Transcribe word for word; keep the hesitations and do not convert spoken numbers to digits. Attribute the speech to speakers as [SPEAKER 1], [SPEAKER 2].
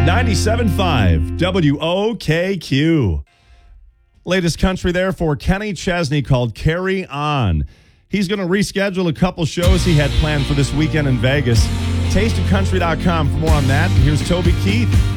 [SPEAKER 1] ninety-seven point five W O K Q. Latest country there for Kenny Chesney called Carry On. He's going to reschedule a couple shows he had planned for this weekend in Vegas. taste of country dot com for more on that. Here's Toby Keith.